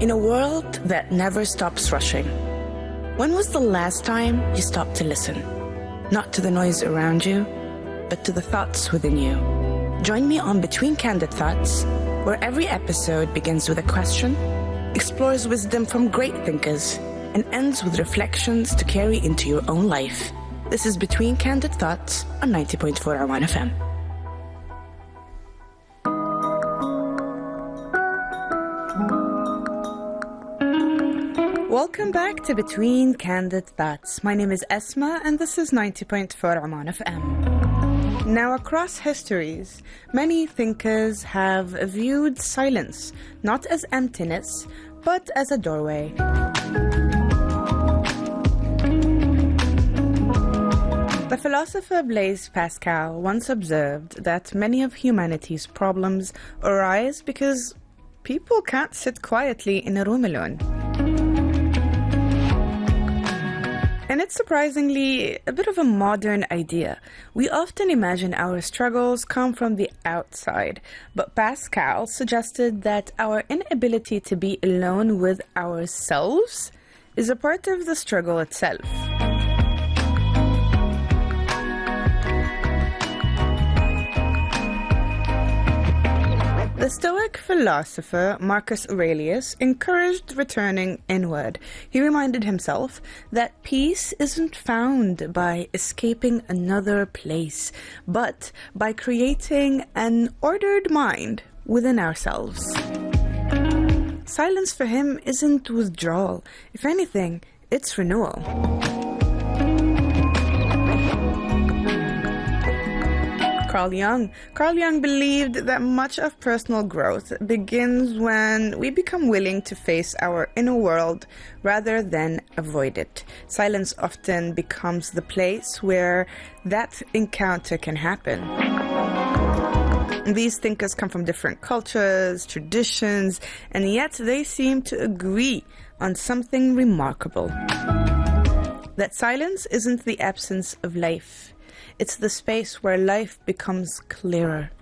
In a world that never stops rushing, when was the last time you stopped to listen? Not to the noise around you, but to the thoughts within you. Join me on Between Candid Thoughts, where every episode begins with a question, explores wisdom from great thinkers, and ends with reflections to carry into your own life. This is Between Candid Thoughts on 90.4 Arwan FM. Welcome back to Between Candid Thoughts. My name is Esma and this is 90.4 Arwan FM. Now, across histories, many thinkers have viewed silence not as emptiness, but as a doorway. The philosopher Blaise Pascal once observed that many of humanity's problems arise because people can't sit quietly in a room alone. And it's surprisingly a bit of a modern idea. We often imagine our struggles come from the outside, but Pascal suggested that our inability to be alone with ourselves is a part of the struggle itself. The Stoic philosopher Marcus Aurelius encouraged returning inward. He reminded himself that peace isn't found by escaping another place, but by creating an ordered mind within ourselves. Silence for him isn't withdrawal. If anything, it's renewal. Carl Jung believed that much of personal growth begins when we become willing to face our inner world rather than avoid it. Silence often becomes the place where that encounter can happen. These thinkers come from different cultures, traditions, and yet they seem to agree on something remarkable. That silence isn't the absence of life. It's the space where life becomes clearer.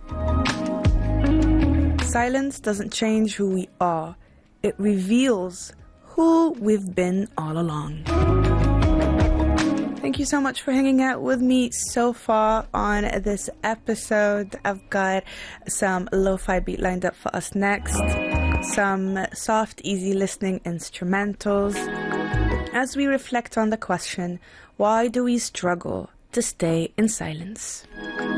Silence doesn't change who we are. It reveals who we've been all along. Thank you so much for hanging out with me so far on this episode. I've got some lo-fi beat lined up for us next. Some soft, easy listening instrumentals. As we reflect on the question, why do we struggle to stay in silence?